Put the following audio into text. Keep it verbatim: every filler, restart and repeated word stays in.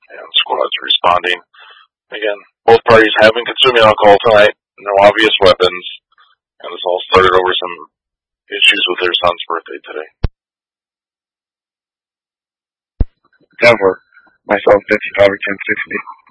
and squads responding. Again, both parties have been consuming alcohol tonight, no obvious weapons, and this all started over some issues with their son's birthday today. Denver, myself, Vince Robert, ten sixty.